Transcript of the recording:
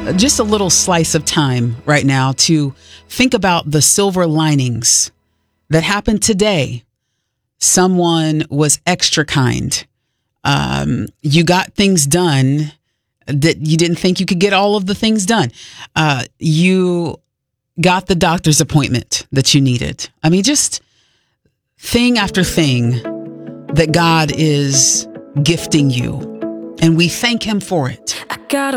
just a little slice of time right now to think about the silver linings that happened today. Someone was extra kind. You got things done that you didn't think you could get all of the things done. You got the doctor's appointment that you needed. I mean, just thing after thing that God is gifting you. And we thank him for it.